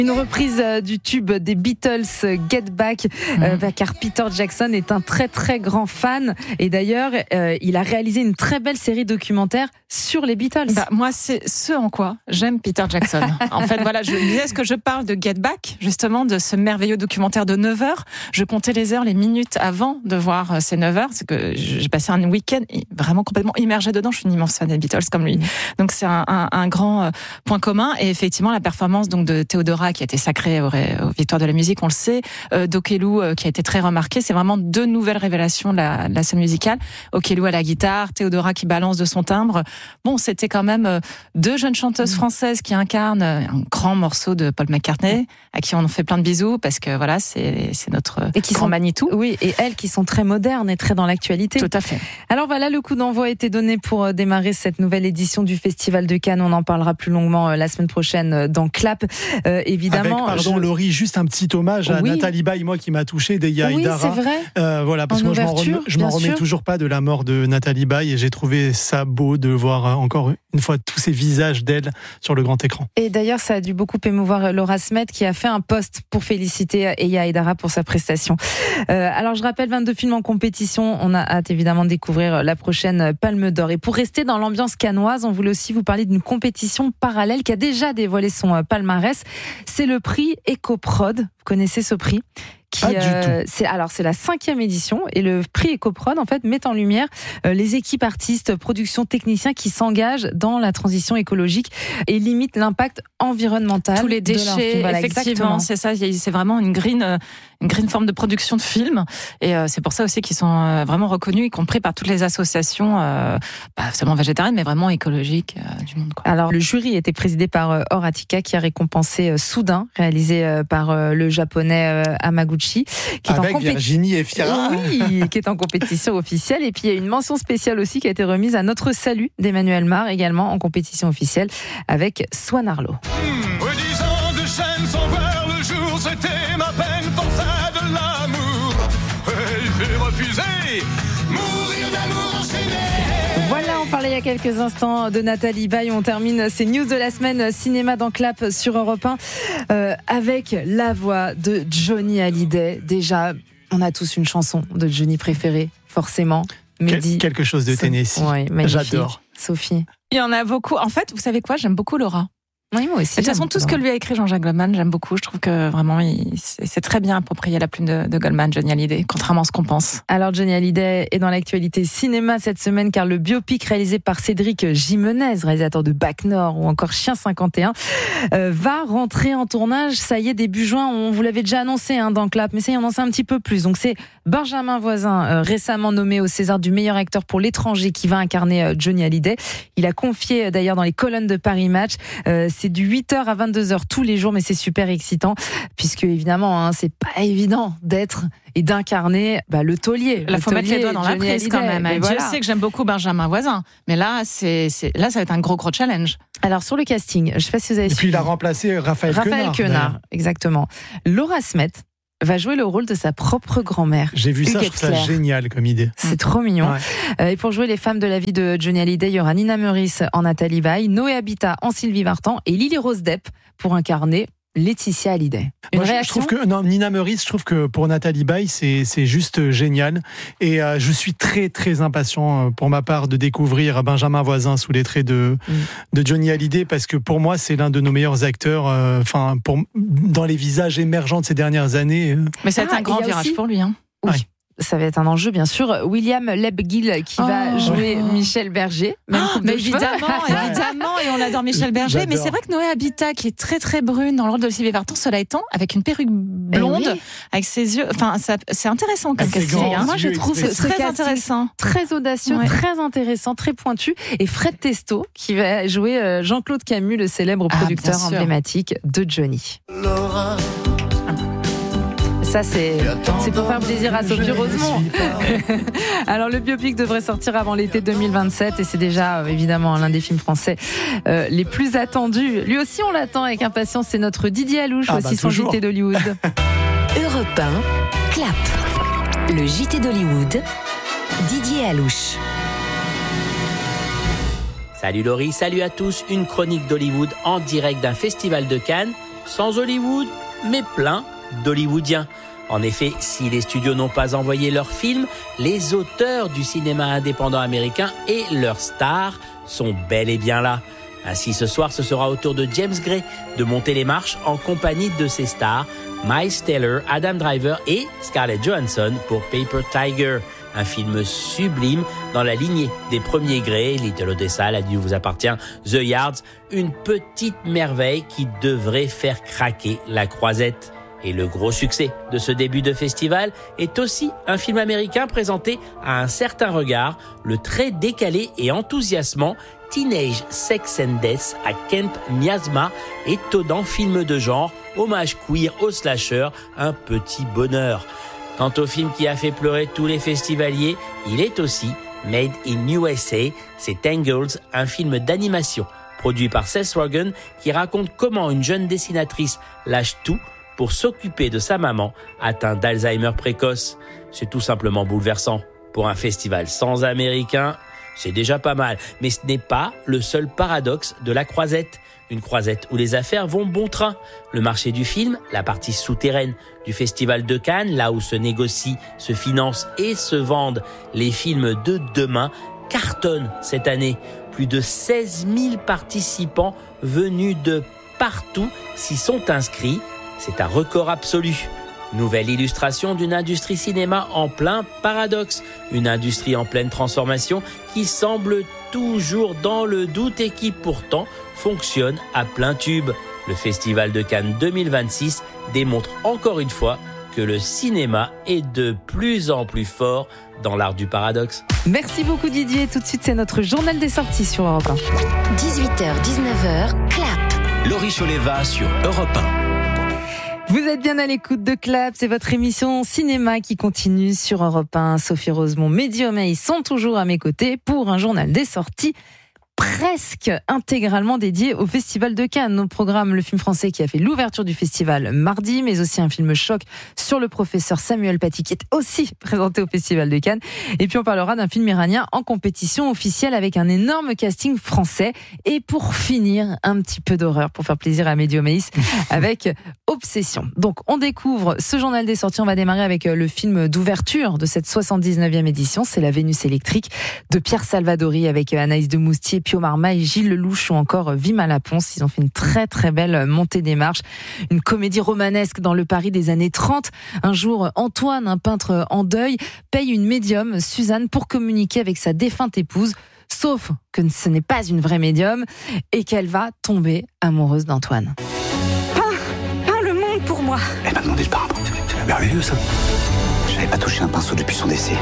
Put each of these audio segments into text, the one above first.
Une reprise du tube des Beatles, Get Back, car Peter Jackson est un très très grand fan. Et d'ailleurs, il a réalisé une très belle série documentaire sur les Beatles. Moi, c'est ce en quoi j'aime Peter Jackson. En fait, voilà, je disais, est-ce que je parle de Get Back, justement, de ce merveilleux documentaire de 9 heures. Je comptais les heures, les minutes avant de voir ces 9 heures. C'est que j'ai passé un week-end vraiment complètement immergé dedans. Je suis une immense fan des Beatles comme lui. Donc c'est un grand point commun. Et effectivement, la performance donc de Theodora qui a été sacrée aux Victoires de la musique, on le sait. d'Okelou qui a été très remarqué. C'est vraiment deux nouvelles révélations de la scène musicale. Okelou à la guitare, Theodora qui balance de son timbre. Bon, c'était quand même deux jeunes chanteuses françaises qui incarnent un grand morceau de Paul McCartney, à qui on fait plein de bisous parce que voilà, c'est notre grand Manitou. Oui, et elles qui sont très modernes et très dans l'actualité. Tout à fait. Alors voilà, le coup d'envoi a été donné pour démarrer cette nouvelle édition du Festival de Cannes. On en parlera plus longuement la semaine prochaine dans Clap. Évidemment. Avec, Laurie, juste un petit hommage à Nathalie Baye, moi qui m'a touché, d'Eya Aïdara. Oui, c'est vrai. Voilà, parce que moi je m'en remets toujours pas de la mort de Nathalie Baye et j'ai trouvé ça beau de voir encore une fois tous ces visages d'elle sur le grand écran. Et d'ailleurs, ça a dû beaucoup émouvoir Laura Smet qui a fait un post pour féliciter Eya Aïdara pour sa prestation. Alors je rappelle 22 films en compétition. On a hâte évidemment de découvrir la prochaine Palme d'Or. Et pour rester dans l'ambiance cannoise, on voulait aussi vous parler d'une compétition parallèle qui a déjà dévoilé son palmarès. C'est le prix EcoProd. Vous connaissez ce prix? Pas du tout. C'est la 5e édition et le prix EcoProd en fait met en lumière les équipes artistes, productions, techniciens qui s'engagent dans la transition écologique et limitent l'impact environnemental. Tous les déchets, voilà, effectivement, c'est ça. C'est vraiment une green forme de production de films et c'est pour ça aussi qu'ils sont vraiment reconnus, y compris par toutes les associations, pas seulement végétariennes, mais vraiment écologiques du monde. Quoi. Alors le jury était présidé par Horatika qui a récompensé Soudain, réalisé par le japonais Hamaguchi. Qui est avec Virginie Efira. Oui, qui est en compétition officielle. Et puis il y a une mention spéciale aussi qui a été remise à Notre Salut d'Emmanuel Mar, également en compétition officielle avec Swan Arlo. 10 ans de chaîne sans voir le jour, c'était ma peine pour ça de l'amour. Et j'ai refusé mourir d'amour enchaîné. Voilà, on parlait il y a quelques instants de Nathalie Baye. On termine ces news de la semaine cinéma dans Clap sur Europe 1 avec la voix de Johnny Hallyday. Déjà, on a tous une chanson de Johnny préférée, forcément. Mehdi. Quelque chose de Tennessee. Oui, j'adore. Sophie. Il y en a beaucoup. En fait, vous savez quoi? J'aime beaucoup Laura. Oui, moi aussi. De toute façon, tout ce que lui a écrit Jean-Jacques Goldman, j'aime beaucoup. Je trouve que vraiment, c'est très bien approprié la plume de Goldman, Johnny Hallyday, contrairement à ce qu'on pense. Alors, Johnny Hallyday est dans l'actualité cinéma cette semaine, car le biopic réalisé par Cédric Jimenez, réalisateur de Bac Nord ou encore Chien 51, va rentrer en tournage. Ça y est, début juin. On vous l'avait déjà annoncé dans Clap, mais ça y est, on en sait un petit peu plus. Donc, c'est Benjamin Voisin, récemment nommé au César du meilleur acteur pour l'étranger, qui va incarner Johnny Hallyday. Il a confié d'ailleurs dans les colonnes de Paris Match. C'est du 8h à 22h tous les jours, mais c'est super excitant, puisque évidemment, c'est pas évident d'être et d'incarner le taulier. Il faut mettre les doigts dans la prise quand même. Voilà. Je sais que j'aime beaucoup Benjamin Voisin, mais là, ça va être un gros challenge. Alors, sur le casting, je sais pas si vous avez suivi. Et puis, il a remplacé Raphaël Quenard, exactement. Laura Smet va jouer le rôle de sa propre grand-mère. J'ai vu ça, je trouve ça génial comme idée. C'est trop mignon. Ouais. Et pour jouer les femmes de la vie de Johnny Hallyday, il y aura Nina Meurice en Nathalie Baye, Noé Habitat en Sylvie Vartan et Lily Rose Depp pour incarner Laetitia Hallyday. Je trouve que Nina Meurice, je trouve que pour Nathalie Baye, c'est juste génial. Et je suis très très impatient pour ma part de découvrir Benjamin Voisin sous les traits de Johnny Hallyday, parce que pour moi c'est l'un de nos meilleurs acteurs. Dans les visages émergents de ces dernières années. Mais ça va être un grand virage aussi pour lui. Oui. Ouais. Ça va être un enjeu, bien sûr. William Lebguil qui va jouer Michel Berger. Mais évidemment, et on adore Michel Berger. J'adore. Mais c'est vrai que Noé Habitat, qui est très très brune dans le rôle de Sylvie Vartan, cela étant, avec une perruque blonde, avec ses yeux. Enfin, c'est intéressant comme casting. Moi, je trouve que c'est très intéressant, très audacieux, très intéressant, très pointu. Et Fred Testo qui va jouer Jean-Claude Camus, le célèbre producteur emblématique de Johnny. Laura. Ça, c'est pour faire plaisir à Sophie Rosemont. Alors, le biopic devrait sortir avant l'été 2027 et c'est déjà, évidemment, l'un des films français les plus attendus. Lui aussi, on l'attend avec impatience. C'est notre Didier Alouche, aussi son JT d'Hollywood. Europe 1, Clap. Le JT d'Hollywood, Didier Alouche. Salut Laurie, salut à tous. Une chronique d'Hollywood en direct d'un festival de Cannes. sans Hollywood, mais plein d'Hollywoodiens. En effet, si les studios n'ont pas envoyé leurs films, les auteurs du cinéma indépendant américain et leurs stars sont bel et bien là. Ainsi, ce soir, ce sera au tour de James Gray de monter les marches en compagnie de ses stars, Miles Teller, Adam Driver et Scarlett Johansson pour Paper Tiger, un film sublime dans la lignée des premiers Gray, Little Odessa, La nuit vous appartient, The Yards, une petite merveille qui devrait faire craquer la croisette. Et le gros succès de ce début de festival est aussi un film américain présenté à un certain regard, le très décalé et enthousiasmant Teenage Sex and Death à Camp Miasma, étonnant film de genre, hommage queer au slasher, un petit bonheur. Quant au film qui a fait pleurer tous les festivaliers, il est aussi Made in USA, c'est Tangled, un film d'animation produit par Seth Rogen qui raconte comment une jeune dessinatrice lâche tout pour s'occuper de sa maman atteinte d'Alzheimer précoce. C'est tout simplement bouleversant. Pour un festival sans Américains, c'est déjà pas mal. Mais ce n'est pas le seul paradoxe de la Croisette. Une Croisette où les affaires vont bon train. Le marché du film, la partie souterraine du Festival de Cannes, là où se négocient, se financent et se vendent les films de demain, cartonne cette année. Plus de 16 000 participants venus de partout s'y sont inscrits. C'est un record absolu. Nouvelle illustration d'une industrie cinéma en plein paradoxe. Une industrie en pleine transformation qui semble toujours dans le doute et qui pourtant fonctionne à plein tube. Le Festival de Cannes 2026 démontre encore une fois que le cinéma est de plus en plus fort dans l'art du paradoxe. Merci beaucoup Didier. Tout de suite, c'est notre journal des sorties sur Europe 1. 18h-19h, clap. Laurie Choleva sur Europe 1. Vous êtes bien à l'écoute de Clap, c'est votre émission cinéma qui continue sur Europe 1. Sophie Rosemont, Mehdi Omeï sont toujours à mes côtés pour un journal des sorties presque intégralement dédié au Festival de Cannes. Au programme, le film français qui a fait l'ouverture du festival mardi, mais aussi un film choc sur le professeur Samuel Paty qui est aussi présenté au Festival de Cannes. Et puis on parlera d'un film iranien en compétition officielle avec un énorme casting français. Et pour finir, un petit peu d'horreur pour faire plaisir à Mehdi Omeï avec Obsession. Donc on découvre ce journal des sorties. On va démarrer avec le film d'ouverture de cette 79e édition. C'est La Vénus électrique de Pierre Salvadori avec Anaïs de Moustier, Pio Marmaille, Gilles Lelouch ou encore Vima Laponce. Ils ont fait une très très belle montée des marches. Une comédie romanesque dans le Paris des années 30. Un jour, Antoine, un peintre en deuil, paye une médium, Suzanne, pour communiquer avec sa défunte épouse. Sauf que ce n'est pas une vraie médium et qu'elle va tomber amoureuse d'Antoine. Peins le monde pour moi. Elle m'a demandé le peindre. C'est merveilleux ça. J'avais pas touché un pinceau depuis son décès.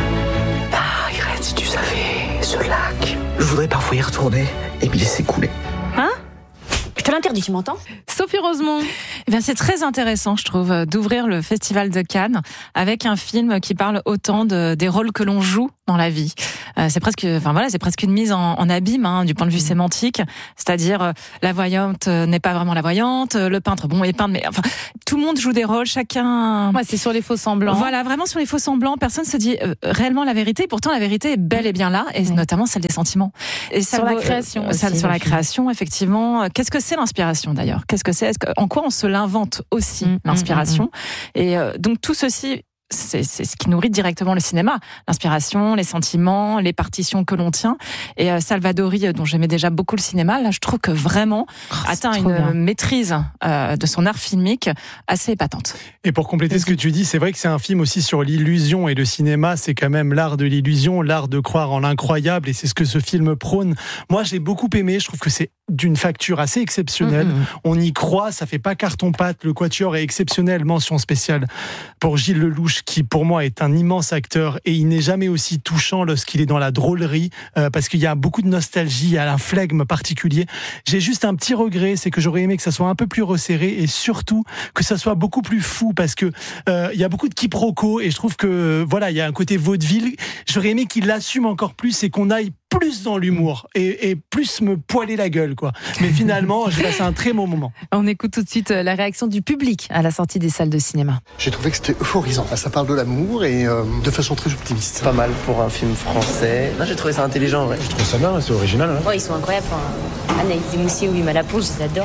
Ah, Irène, si tu savais, ce lac. Je voudrais parfois y retourner et m'y laisser couler. Hein? Je te l'interdis, tu m'entends? Sophie Rosemont. Eh bien, c'est très intéressant, je trouve, d'ouvrir le Festival de Cannes avec un film qui parle autant des rôles que l'on joue dans la vie. C'est presque une mise en abîme du point de vue sémantique. C'est-à-dire, la voyante n'est pas vraiment la voyante, le peintre, est peintre, mais enfin, tout le monde joue des rôles, chacun. Ouais, c'est sur les faux semblants. Voilà, vraiment sur les faux semblants. Personne se dit réellement la vérité. Pourtant, la vérité est bel et bien là, et notamment celle des sentiments. Et sur la création aussi. Sur la création, effectivement. Qu'est-ce que c'est l'inspiration d'ailleurs? Qu'est-ce que c'est? En quoi on se l'invente aussi, l'inspiration? Et donc tout ceci, c'est ce qui nourrit directement le cinéma. L'inspiration, les sentiments, les partitions que l'on tient. Et Salvadori, dont j'aimais déjà beaucoup le cinéma, là je trouve que vraiment atteint une maîtrise de son art filmique assez épatante. Et pour compléter ce que tu dis, c'est vrai que c'est un film aussi sur l'illusion, et le cinéma c'est quand même l'art de l'illusion, l'art de croire en l'incroyable, et c'est ce que ce film prône. Moi j'ai beaucoup aimé, je trouve que c'est d'une facture assez exceptionnelle. On y croit, ça fait pas carton-pâte, le quatuor est exceptionnel. Mention spéciale pour Gilles Lelouch qui pour moi est un immense acteur, et il n'est jamais aussi touchant lorsqu'il est dans la drôlerie, parce qu'il y a beaucoup de nostalgie, il y a un flegme particulier. J'ai juste un petit regret, c'est que j'aurais aimé que ça soit un peu plus resserré, et surtout que ça soit beaucoup plus fou, parce que il y a beaucoup de quiproquos, et je trouve que voilà, il y a un côté vaudeville. J'aurais aimé qu'il l'assume encore plus et qu'on aille plus dans l'humour et plus me poiler la gueule, quoi. Mais finalement, j'ai passé un très bon moment. On écoute tout de suite la réaction du public à la sortie des salles de cinéma. J'ai trouvé que c'était euphorisant. Ça parle de l'amour et de façon très optimiste. Pas mal pour un film français. Là, j'ai trouvé ça intelligent, ouais. Je trouve ça bien, c'est original. Ouais, ils sont incroyables. Anaïs de Moustier ou Vima Laponce, je les adore.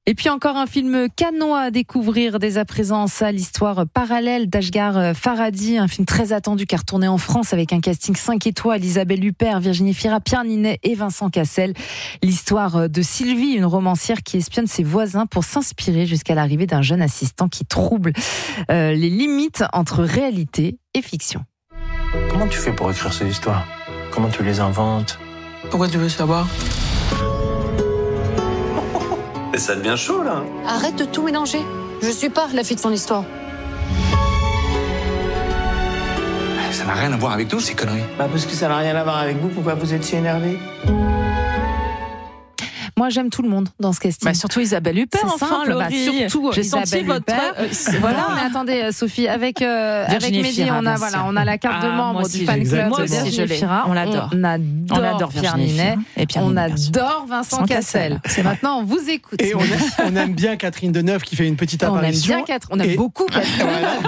Et puis encore un film cannois à découvrir dès à présent, ça, l'histoire parallèle d'Ashghar Farhadi, un film très attendu car tourné en France avec un casting 5 étoiles, Isabelle Huppert, Virginie Fira, Pierre Ninet et Vincent Cassel. L'histoire de Sylvie, une romancière qui espionne ses voisins pour s'inspirer jusqu'à l'arrivée d'un jeune assistant qui trouble les limites entre réalité et fiction. Comment tu fais pour écrire ces histoires? Comment tu les inventes? Pourquoi tu veux savoir? Et ça devient chaud, là. Arrête de tout mélanger. Je suis pas la fille de son histoire. Ça n'a rien à voir avec nous, ces conneries. Parce que ça n'a rien à voir avec vous, pourquoi vous êtes si énervé? Moi, j'aime tout le monde dans ce casting. Surtout Isabelle Huppert, enfin, Laurie. Surtout j'ai Isabelle senti votre... Voilà, mais attendez, Sophie, avec Mehdi, Fira, on a la carte de membre du fan club de Virginie Fira. On l'adore. On adore Pierre Ninet. On adore Vincent Cassel. C'est maintenant, on vous écoute. Et on aime bien Catherine Deneuve qui fait une petite apparition. On aime beaucoup Catherine.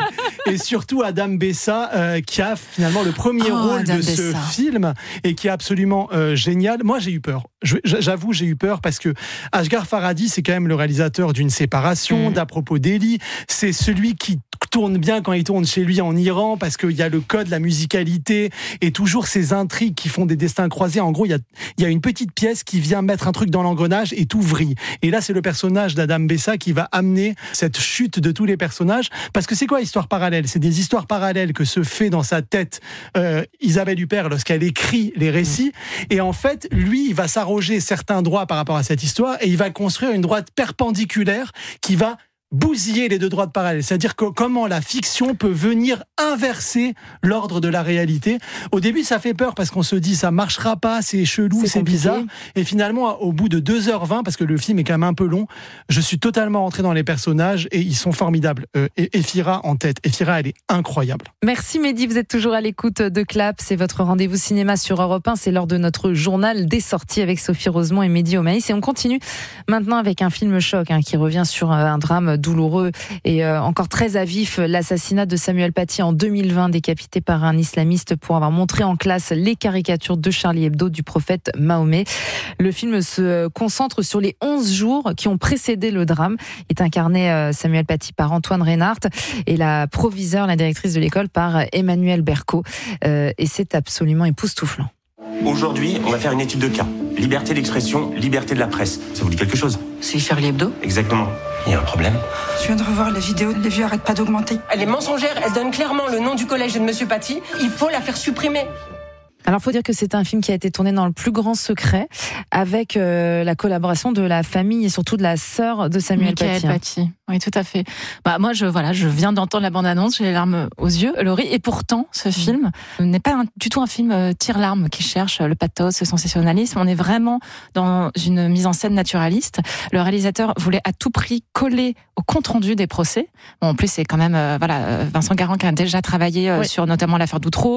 Et surtout Adam Bessa qui a finalement le premier rôle de ce film et qui est absolument génial. Moi, j'ai eu peur. J'avoue, j'ai eu peur parce que Ashghar Farhadi, c'est quand même le réalisateur d'Une séparation, d'À propos d'Eli. C'est celui qui tourne bien quand il tourne chez lui en Iran parce qu'il y a le code, la musicalité et toujours ces intrigues qui font des destins croisés. En gros, il y a une petite pièce qui vient mettre un truc dans l'engrenage et tout vrille. Et là, c'est le personnage d'Adam Bessa qui va amener cette chute de tous les personnages. Parce que c'est quoi Histoire parallèle? C'est des histoires parallèles que se fait dans sa tête Isabelle Huppert lorsqu'elle écrit les récits. Et en fait, lui, il va s'arroger certains droits par rapport à cette histoire et il va construire une droite perpendiculaire qui va bousiller les deux droites parallèles. C'est-à-dire que comment la fiction peut venir inverser l'ordre de la réalité. Au début, ça fait peur parce qu'on se dit ça marchera pas, c'est chelou, c'est bizarre. Et finalement, au bout de 2h20, parce que le film est quand même un peu long, je suis totalement rentré dans les personnages et ils sont formidables. Et Fira en tête. Et Fira, elle est incroyable. Merci Mehdi, vous êtes toujours à l'écoute de Clap. C'est votre rendez-vous cinéma sur Europe 1. C'est l'heure de notre journal des sorties avec Sophie Rosemont et Mehdi Omaïs. Et on continue maintenant avec un film choc qui revient sur un drame douloureux et encore très à vif, l'assassinat de Samuel Paty en 2020, décapité par un islamiste pour avoir montré en classe les caricatures de Charlie Hebdo du prophète Mahomet. Le film se concentre sur les 11 jours qui ont précédé le drame. Il est incarné Samuel Paty par Antoine Reinhardt et la proviseure, la directrice de l'école par Emmanuel Berco. Et c'est absolument époustouflant. Aujourd'hui, on va faire une étude de cas. Liberté d'expression, liberté de la presse. Ça vous dit quelque chose? C'est Charlie Hebdo? Exactement. Il y a un problème? Je viens de revoir la vidéo, les vues arrêtent pas d'augmenter. Elle est mensongère, elle donne clairement le nom du collège de Monsieur Paty. Il faut la faire supprimer. Alors, faut dire que c'est un film qui a été tourné dans le plus grand secret, avec la collaboration de la famille et surtout de la sœur de Samuel Paty. Oui, tout à fait. Moi, je viens d'entendre la bande-annonce, j'ai les larmes aux yeux, Laurie. Et pourtant, ce film n'est pas du tout un film tire-larme qui cherche le pathos, le sensationnalisme. On est vraiment dans une mise en scène naturaliste. Le réalisateur voulait à tout prix coller au compte-rendu des procès. Bon, en plus, c'est quand même Vincent Garand qui a déjà travaillé sur notamment l'affaire Doutreau,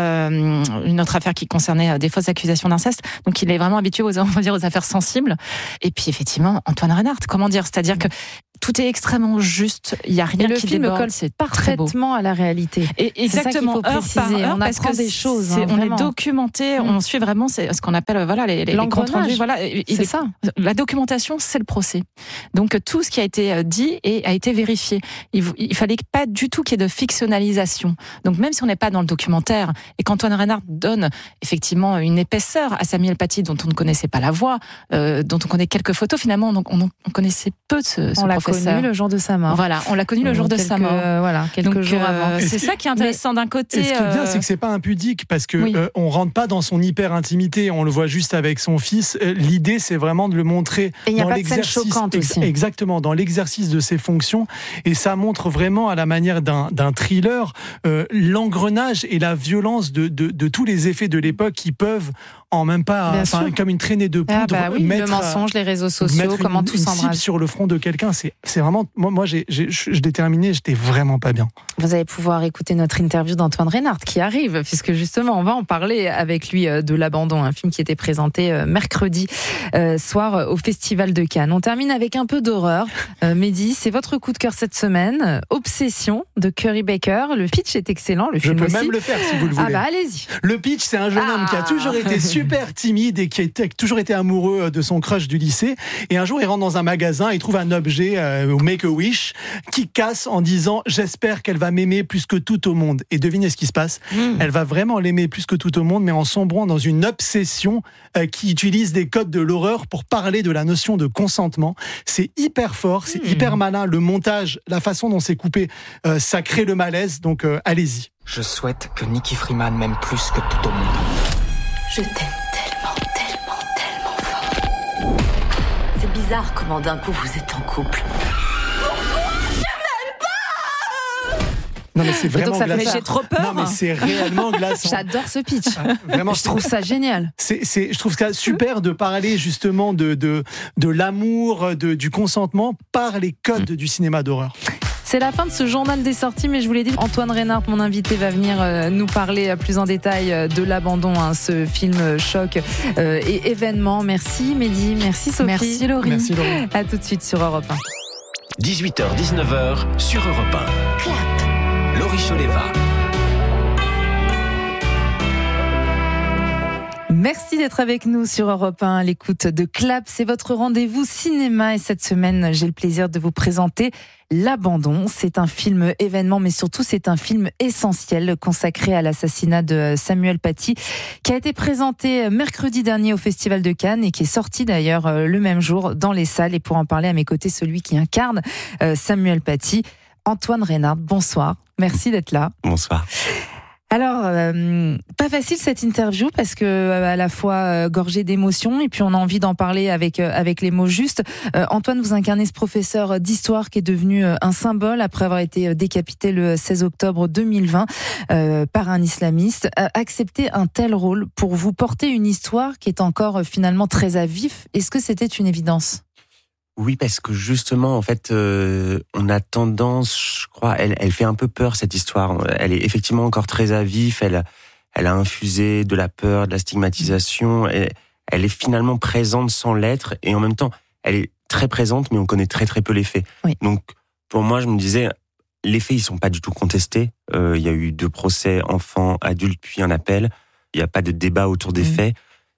une autre affaire qui concernait des fausses accusations d'inceste. Donc, il est vraiment habitué aux affaires sensibles. Et puis, effectivement, Antoine Reinhardt, comment dire? C'est-à-dire que tout est extrêmement juste, il n'y a rien qui déborde. Le film colle parfaitement à la réalité. Et exactement, c'est ça qu'il faut préciser. Heure, on apprend des choses. On est documenté, on suit vraiment ce qu'on appelle les comptes rendus. C'est ça. La documentation, c'est le procès. Donc tout ce qui a été dit a été vérifié. Il fallait pas du tout qu'il y ait de fictionnalisation. Donc même si on n'est pas dans le documentaire et qu'Antoine Reinhardt donne effectivement une épaisseur à Samuel Paty dont on ne connaissait pas la voix, dont on connaît quelques photos, finalement on connaissait peu de ce professeur. On l'a connu le jour de sa mort. Voilà, on l'a connu le jour de sa mort. Quelques jours avant. C'est ça qui est intéressant d'un côté. Et ce qui est bien, c'est que c'est pas impudique parce que on rentre pas dans son hyper intimité. On le voit juste avec son fils. L'idée, c'est vraiment de le montrer dans l'exercice. Exactement, dans l'exercice de ses fonctions. Et ça montre vraiment à la manière d'un thriller l'engrenage et la violence de tous les effets de l'époque qui peuvent en même pas, comme une traînée de poudre, mettre le mensonge, les réseaux sociaux, comment tout s'embrase sur le front de quelqu'un. C'est vraiment, moi je l'ai terminé, j'étais vraiment pas bien. Vous allez pouvoir écouter notre interview d'Antoine Reinhardt qui arrive, puisque justement on va en parler avec lui de L'Abandon, un film qui était présenté mercredi soir au Festival de Cannes. On termine avec un peu d'horreur. Mehdi, c'est votre coup de cœur cette semaine, Obsession de Curry Baker. Le pitch est excellent, le film aussi. Je peux même le faire si vous le voulez. Ah bah allez-y. Le pitch, c'est un jeune homme qui a toujours été super super timide et qui a toujours été amoureux de son crush du lycée. Et un jour, il rentre dans un magasin, il trouve un objet au Make-A-Wish qui casse en disant « J'espère qu'elle va m'aimer plus que tout au monde ». Et devinez ce qui se passe. Elle va vraiment l'aimer plus que tout au monde, mais en sombrant dans une obsession qui utilise des codes de l'horreur pour parler de la notion de consentement. C'est hyper fort, c'est hyper malin. Le montage, la façon dont c'est coupé, ça crée le malaise. Donc allez-y. Je souhaite que Nicky Freeman m'aime plus que tout au monde. Je t'aime tellement fort. C'est bizarre comment d'un coup vous êtes en couple. Non mais c'est vraiment glaçant. Mais j'ai trop peur. Non mais c'est réellement glaçant. J'adore ce pitch. Vraiment, je trouve ça génial. Je trouve ça super de parler justement de l'amour, du consentement par les codes du cinéma d'horreur. C'est la fin de ce journal des sorties, mais je vous l'ai dit, Antoine Reynard, mon invité, va venir nous parler plus en détail de l'abandon, ce film choc et événement. Merci Mehdi, merci Sophie. Merci Laurie. Merci Laurie. À tout de suite sur Europe 1. 18h-19h sur Europe 1. Clap. Laurie Choleva. Merci d'être avec nous sur Europe 1, l'écoute de Clap. C'est votre rendez-vous cinéma et cette semaine, j'ai le plaisir de vous présenter L'Abandon. C'est un film événement, mais surtout c'est un film essentiel consacré à l'assassinat de Samuel Paty, qui a été présenté mercredi dernier au Festival de Cannes et qui est sorti d'ailleurs le même jour dans les salles. Et pour en parler à mes côtés, celui qui incarne Samuel Paty, Antoine Reynard. Bonsoir, merci d'être là. Bonsoir. Alors, pas facile cette interview parce que à la fois gorgée d'émotions et puis on a envie d'en parler avec les mots justes. Antoine, vous incarnez ce professeur d'histoire qui est devenu un symbole après avoir été décapité le 16 octobre 2020 par un islamiste. Accepter un tel rôle pour vous, porter une histoire qui est encore finalement très à vif, est-ce que c'était une évidence ? Oui, parce que justement, en fait, on a tendance, je crois, elle fait un peu peur cette histoire. Elle est effectivement encore très à vif. Elle a infusé de la peur, de la stigmatisation. Elle est finalement présente sans l'être, et en même temps, elle est très présente, mais on connaît très très peu les faits. Oui. Donc, pour moi, je me disais, les faits, ils sont pas du tout contestés. Il y a eu 2 procès, enfants, adultes, puis un appel. Il n'y a pas de débat autour des faits.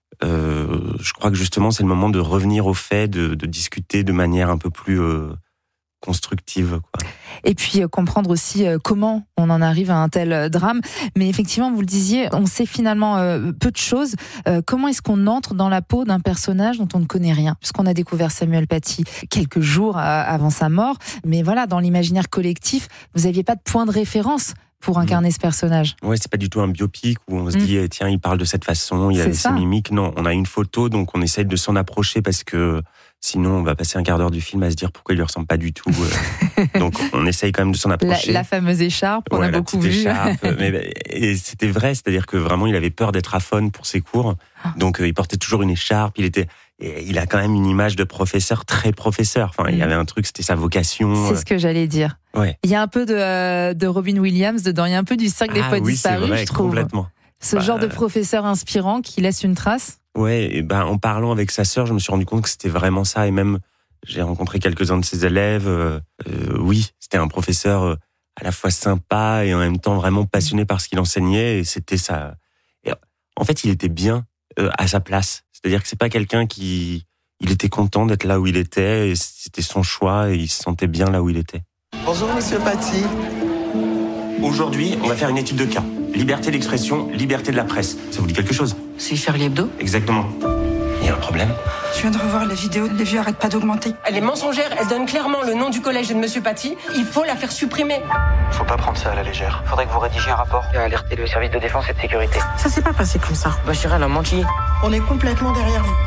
Je crois que justement c'est le moment de revenir aux faits, de discuter de manière un peu plus constructive, quoi. Et puis comprendre aussi comment on en arrive à un tel drame. Mais effectivement, vous le disiez, on sait finalement peu de choses. Comment est-ce qu'on entre dans la peau d'un personnage dont on ne connaît rien ? Puisqu'on a découvert Samuel Paty quelques jours avant sa mort. Mais voilà, dans l'imaginaire collectif, vous n'aviez pas de point de référence pour incarner ce personnage. Ouais, c'est pas du tout un biopic où on se dit tiens, il parle de cette façon, il a ses mimiques. Non, on a une photo, donc on essaye de s'en approcher parce que sinon on va passer un quart d'heure du film à se dire pourquoi il lui ressemble pas du tout. Donc on essaye quand même de s'en approcher. La fameuse écharpe, on a beaucoup vu. Écharpe, et c'était vrai, c'est-à-dire que vraiment il avait peur d'être aphone pour ses cours, donc il portait toujours une écharpe. Il a quand même une image de professeur, très professeur. Enfin, il y avait un truc, c'était sa vocation. C'est ce que j'allais dire. Ouais. Il y a un peu de Robin Williams dedans, il y a un peu du Cirque des Poètes Disparus, c'est vrai, je trouve. Complètement. Ce genre de professeur inspirant qui laisse une trace. Ouais, et en parlant avec sa sœur, je me suis rendu compte que c'était vraiment ça. Et même, j'ai rencontré quelques-uns de ses élèves. Oui, c'était un professeur à la fois sympa et en même temps vraiment passionné par ce qu'il enseignait. Et c'était ça. Et en fait, il était bien à sa place. C'est-à-dire que c'est pas quelqu'un il était content d'être là où il était, et c'était son choix, et il se sentait bien là où il était. Bonjour, monsieur Paty. Aujourd'hui, on va faire une étude de cas. Liberté d'expression, liberté de la presse. Ça vous dit quelque chose ? C'est Charlie Hebdo ? Exactement. Il y a un problème ? Je viens de revoir la vidéo, les vues arrêtent pas d'augmenter. Elle est mensongère, elle donne clairement le nom du collège et de monsieur Paty. Il faut la faire supprimer. Faut pas prendre ça à la légère. Faudrait que vous rédigiez un rapport et alerter le service de défense et de sécurité. Ça s'est pas passé comme ça. Bachira a menti. On est complètement derrière vous.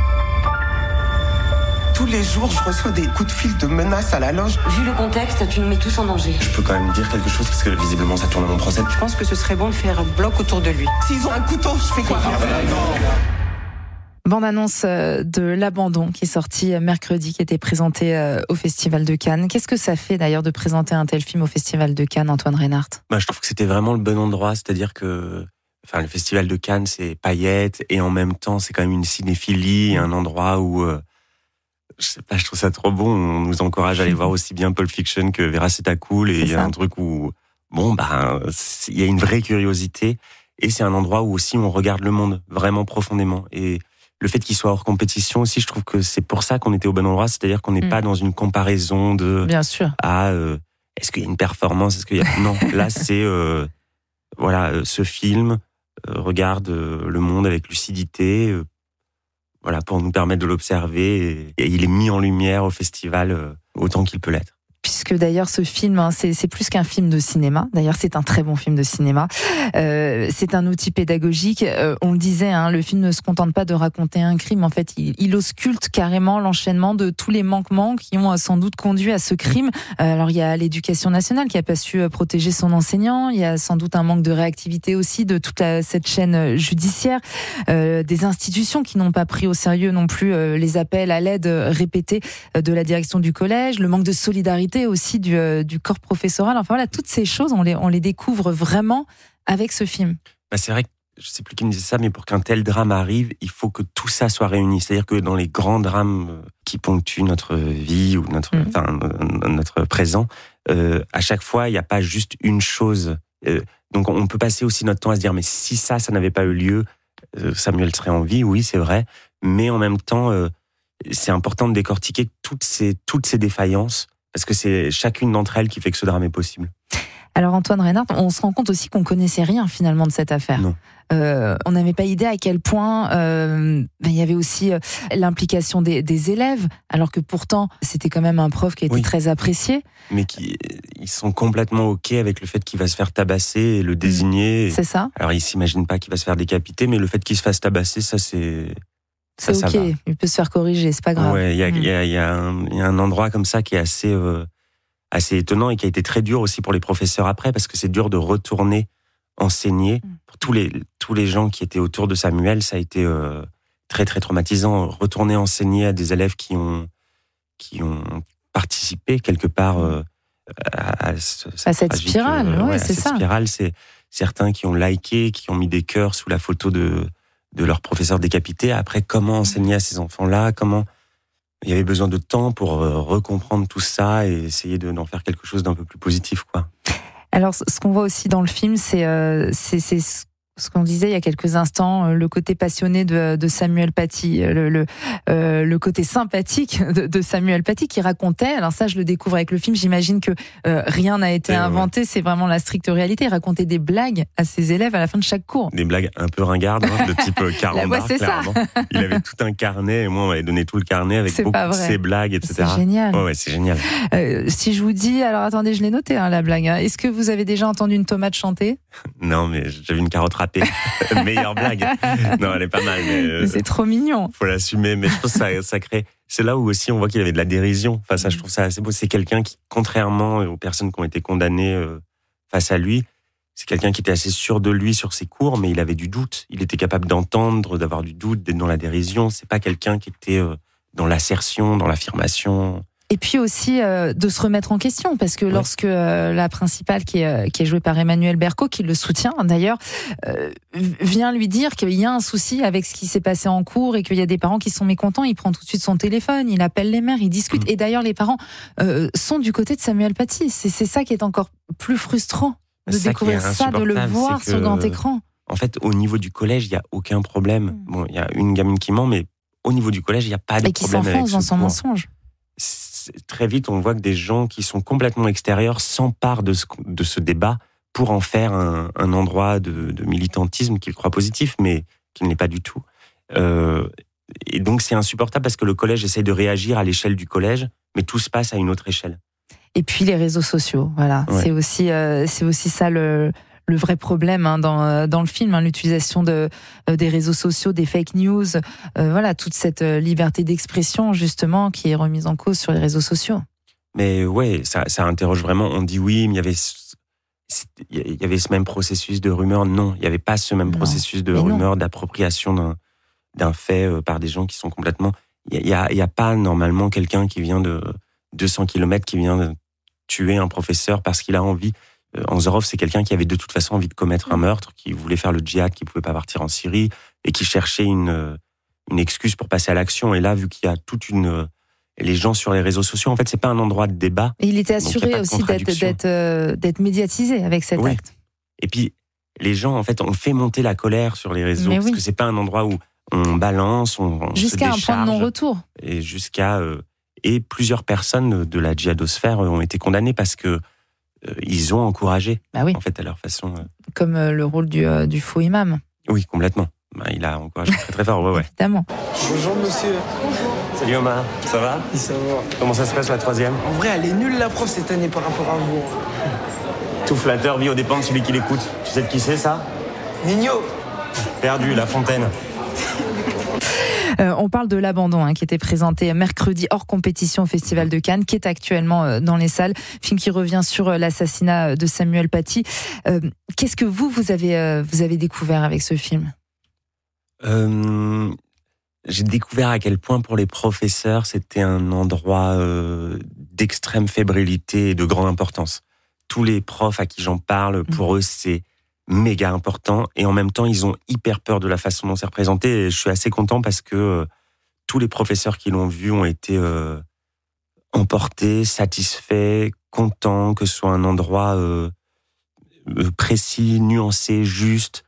Tous les jours, je reçois des coups de fil de menaces à la loge. Vu le contexte, tu nous mets tous en danger. Je peux quand même dire quelque chose parce que visiblement ça tourne à mon procès. Je pense que ce serait bon de faire un bloc autour de lui. S'ils ont un couteau, je fais quoi ? Bande-annonce de L'Abandon qui est sortie mercredi, qui était présentée au Festival de Cannes. Qu'est-ce que ça fait d'ailleurs de présenter un tel film au Festival de Cannes, Antoine Reynard ? Je trouve que c'était vraiment le bon endroit, c'est-à-dire que le Festival de Cannes, c'est paillettes et en même temps c'est quand même une cinéphilie, un endroit où je sais pas, je trouve ça trop bon. On nous encourage à aller voir aussi bien Pulp Fiction que Vera C'est ta cool, et il y a un truc où il y a une vraie curiosité. Et c'est un endroit où aussi on regarde le monde vraiment profondément. Et le fait qu'il soit hors compétition aussi, je trouve que c'est pour ça qu'on était au bon endroit, c'est-à-dire qu'on n'est pas dans une comparaison de... Bien sûr. Est-ce qu'il y a une performance, est-ce qu'il y a... Non, là c'est... ce film regarde le monde avec lucidité, pour nous permettre de l'observer. Et il est mis en lumière au festival autant qu'il peut l'être. Puisque d'ailleurs ce film, c'est plus qu'un film de cinéma. D'ailleurs, c'est un très bon film de cinéma. C'est un outil pédagogique. On le disait, le film ne se contente pas de raconter un crime. En fait, il ausculte carrément l'enchaînement de tous les manquements qui ont sans doute conduit à ce crime. Alors, il y a l'éducation nationale qui a pas su protéger son enseignant. Il y a sans doute un manque de réactivité aussi de toute cette chaîne judiciaire. Des institutions qui n'ont pas pris au sérieux non plus les appels à l'aide répétés de la direction du collège. Le manque de solidarité aussi du corps professoral. Enfin voilà, toutes ces choses, on les découvre vraiment avec ce film. C'est vrai que je sais plus qui me disait ça, mais pour qu'un tel drame arrive, il faut que tout ça soit réuni. C'est-à-dire que dans les grands drames qui ponctuent notre vie ou notre présent, à chaque fois, il n'y a pas juste une chose. Donc on peut passer aussi notre temps à se dire, mais si ça n'avait pas eu lieu, Samuel serait en vie, oui, c'est vrai. Mais en même temps, c'est important de décortiquer toutes ces défaillances, parce que c'est chacune d'entre elles qui fait que ce drame est possible. Alors Antoine Reynard, on se rend compte aussi qu'on connaissait rien finalement de cette affaire. Non. On n'avait pas idée à quel point il y avait aussi l'implication des élèves, alors que pourtant c'était quand même un prof qui a été très apprécié. Mais ils sont complètement OK avec le fait qu'il va se faire tabasser et le désigner. C'est ça. Alors ils s'imaginent pas qu'il va se faire décapiter, mais le fait qu'il se fasse tabasser, ça c'est... C'est OK, ça va. Il peut se faire corriger, c'est pas grave. Ouais, il y a un endroit comme ça qui est assez étonnant et qui a été très dur aussi pour les professeurs après, parce que c'est dur de retourner enseigner. Pour tous les gens qui étaient autour de Samuel, ça a été très très traumatisant. Retourner enseigner à des élèves qui ont participé quelque part à cette spirale. C'est ça. Cette spirale, c'est certains qui ont liké, qui ont mis des cœurs sous la photo de leur professeur décapité. Après, comment enseigner à ces enfants-là? Il y avait besoin de temps pour recomprendre tout ça et essayer d'en faire quelque chose d'un peu plus positif, quoi. Alors, ce qu'on voit aussi dans le film, c'est ce qu'on disait il y a quelques instants, le côté passionné de Samuel Paty, le côté sympathique de Samuel Paty qui racontait, alors ça je le découvre avec le film, j'imagine que rien n'a été inventé, c'est vraiment la stricte réalité, il racontait des blagues à ses élèves à la fin de chaque cours. Des blagues un peu ringardes, de type carambar, clairement. Il avait tout un carnet, et moi on m'avait donné tout le carnet avec beaucoup de ses blagues, etc. C'est génial. Ouais, c'est génial. Si je vous dis, alors attendez, je l'ai noté la blague, est-ce que vous avez déjà entendu une tomate chanter? Non, mais j'avais une carotte râpée. Meilleure blague. Non, elle est pas mal. Mais c'est trop mignon. Faut l'assumer, mais je pense que ça crée... C'est là où aussi on voit qu'il avait de la dérision. Enfin, ça, je trouve ça assez beau. C'est quelqu'un qui, contrairement aux personnes qui ont été condamnées face à lui, c'est quelqu'un qui était assez sûr de lui sur ses cours, mais il avait du doute. Il était capable d'entendre, d'avoir du doute, d'être dans la dérision. C'est pas quelqu'un qui était dans l'assertion, dans l'affirmation. Et puis aussi de se remettre en question, parce que lorsque la principale qui est jouée par Emmanuelle Berco, qui le soutient d'ailleurs, vient lui dire qu'il y a un souci avec ce qui s'est passé en cours et qu'il y a des parents qui sont mécontents, il prend tout de suite son téléphone, il appelle les mères, il discute. Et d'ailleurs les parents sont du côté de Samuel Paty. C'est ça qui est encore plus frustrant, de découvrir ça, de le voir sur grand écran. En fait, au niveau du collège, il n'y a aucun problème. Bon, il y a une gamine qui ment, mais au niveau du collège, il n'y a pas de problème avec ce cours. Et qui s'enfonce dans son mensonge. Très vite, on voit que des gens qui sont complètement extérieurs s'emparent de ce débat pour en faire un endroit de militantisme qu'ils croient positif, mais qui ne l'est pas du tout. Et donc, c'est insupportable parce que le collège essaye de réagir à l'échelle du collège, mais tout se passe à une autre échelle. Et puis, les réseaux sociaux, voilà. Ouais. C'est aussi ça le vrai problème dans le film, l'utilisation des réseaux sociaux, des fake news, toute cette liberté d'expression justement qui est remise en cause sur les réseaux sociaux. Mais ouais, ça interroge vraiment. On dit oui, mais il y avait ce même processus de rumeur. Non, il n'y avait pas ce même processus de rumeur, d'appropriation d'un fait par des gens qui sont complètement... Il y a pas normalement quelqu'un qui vient de 200 km qui vient de tuer un professeur parce qu'il a envie... Anzorov, c'est quelqu'un qui avait de toute façon envie de commettre un meurtre, qui voulait faire le djihad, qui pouvait pas partir en Syrie, et qui cherchait une excuse pour passer à l'action. Et là, vu qu'il y a les gens sur les réseaux sociaux, en fait, c'est pas un endroit de débat. Et il était assuré aussi d'être médiatisé avec cet acte. Et puis, les gens, en fait, on fait monter la colère sur les réseaux, parce que c'est pas un endroit où on balance, on jusqu'à se décharge, un point de non-retour. Et et plusieurs personnes de la djihadosphère ont été condamnées parce que ils ont encouragé, en fait, à leur façon. Comme le rôle du faux imam. Oui, complètement. Il a encouragé très très fort, ouais. Évidemment. Bonjour monsieur. Salut Omar, ça va ? Ça va. Comment ça se passe la 3e ? En vrai, elle est nulle la prof cette année par rapport à vous. Tout flatteur vit aux dépens de celui qui l'écoute. Tu sais de qui c'est ça ? Nino. Perdu, La Fontaine. On parle de L'Abandon, qui était présenté mercredi hors compétition au Festival de Cannes, qui est actuellement dans les salles. Film qui revient sur l'assassinat de Samuel Paty. Qu'est-ce que vous avez découvert avec ce film ? J'ai découvert à quel point pour les professeurs c'était un endroit d'extrême fébrilité et de grande importance. Tous les profs à qui j'en parle, pour eux c'est méga important, et en même temps ils ont hyper peur de la façon dont c'est représenté, et je suis assez content parce que tous les professeurs qui l'ont vu ont été emportés, satisfaits, contents que ce soit un endroit précis, nuancé, juste,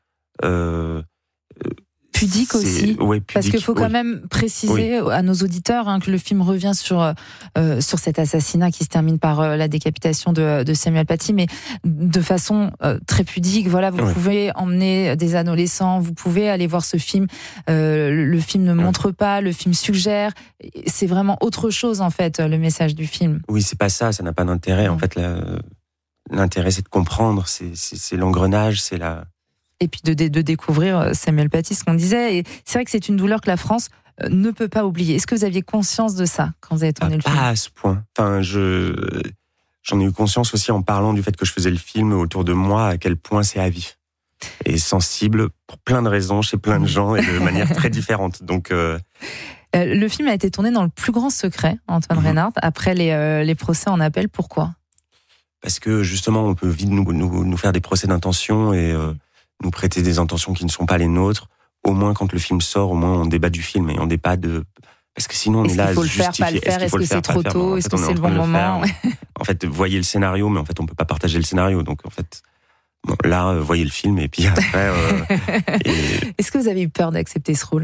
pudique aussi, pudique, parce qu'il faut quand même préciser à nos auditeurs que le film revient sur cet assassinat qui se termine par la décapitation de Samuel Paty, mais de façon très pudique. Voilà, vous pouvez emmener des adolescents, vous pouvez aller voir ce film. Le film ne montre pas, le film suggère. C'est vraiment autre chose en fait, le message du film. Oui, c'est pas ça n'a pas d'intérêt. En fait, l'intérêt c'est de comprendre, c'est l'engrenage, c'est la... Et puis de découvrir Samuel Paty, ce qu'on disait. Et c'est vrai que c'est une douleur que la France ne peut pas oublier. Est-ce que vous aviez conscience de ça quand vous avez tourné le film ? Pas à ce point. Enfin, j'en ai eu conscience aussi en parlant du fait que je faisais le film autour de moi, à quel point c'est à vif et sensible pour plein de raisons, chez plein de gens et de manière très différente. Donc, le film a été tourné dans le plus grand secret, Antoine Reynard, après les procès en appel. Pourquoi ? Parce que justement, on peut vite nous faire des procès d'intention et nous prêter des intentions qui ne sont pas les nôtres. Au moins, quand le film sort, au moins on débat du film et on débat de... Parce que sinon, on est là à se justifier. Est-ce qu'il faut le faire, pas le faire ? Est-ce que c'est trop tôt ? Est-ce que c'est le bon moment ? En fait, voyez le scénario, mais en fait, on peut pas partager le scénario. Donc, en fait, là, voyez le film et puis après... Est-ce que vous avez eu peur d'accepter ce rôle ?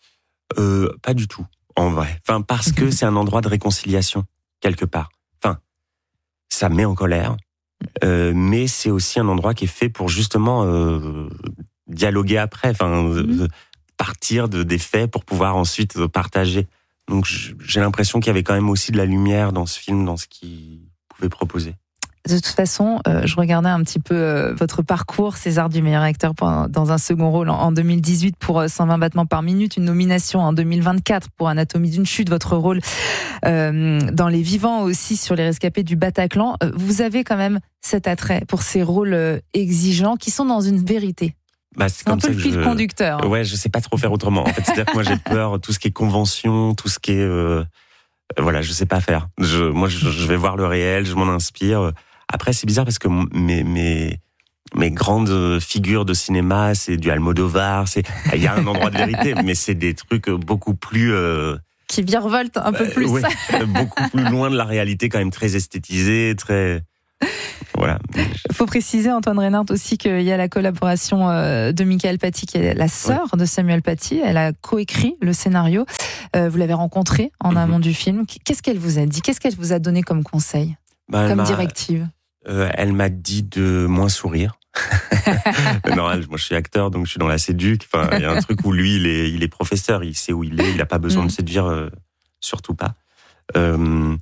Pas du tout, en vrai. Enfin, parce que c'est un endroit de réconciliation, quelque part. Enfin, ça me met en colère. Mais c'est aussi un endroit qui est fait pour justement dialoguer après, partir des faits pour pouvoir ensuite partager. Donc j'ai l'impression qu'il y avait quand même aussi de la lumière dans ce film, dans ce qu'il pouvait proposer. De toute façon, je regardais un petit peu votre parcours, César du meilleur acteur dans un second rôle en 2018 pour 120 battements par minute, une nomination en 2024 pour Anatomie d'une chute, votre rôle dans Les Vivants aussi sur Les Rescapés du Bataclan. Vous avez quand même cet attrait pour ces rôles exigeants qui sont dans une vérité. C'est comme un peu le fil conducteur. Ouais, je sais pas trop faire autrement. En fait, c'est-à-dire que moi j'ai peur, tout ce qui est convention, tout ce qui est... je sais pas faire. Je vais voir le réel, je m'en inspire. Après, c'est bizarre parce que mes grandes figures de cinéma, c'est du Almodovar, il y a un endroit de vérité, mais c'est des trucs beaucoup plus... qui virevoltent un peu plus. Beaucoup plus loin de la réalité, quand même très esthétisée, très... Voilà. Il faut préciser, Antoine Reynard, aussi qu'il y a la collaboration de Michael Paty, qui est la sœur de Samuel Paty. Elle a coécrit le scénario. Vous l'avez rencontrée en amont du film. Qu'est-ce qu'elle vous a dit ? Qu'est-ce qu'elle vous a donné comme conseil, comme directive ? Elle m'a dit de moins sourire. Non, moi je suis acteur, donc je suis dans la séduque. Enfin, il y a un truc où lui, il est professeur, il sait où il est, il n'a pas besoin de séduire, surtout pas. Non,